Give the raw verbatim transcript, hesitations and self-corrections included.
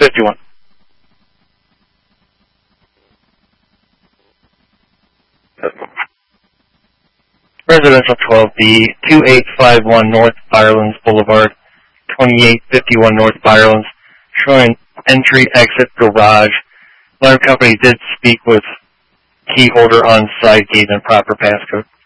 fifty-one. Residential twelve B, twenty-eight fifty-one North Byerlands Boulevard, twenty-eight fifty-one North Byerlands, showing entry, exit, garage. Alarm company did speak with key holder on side gate and proper passcode.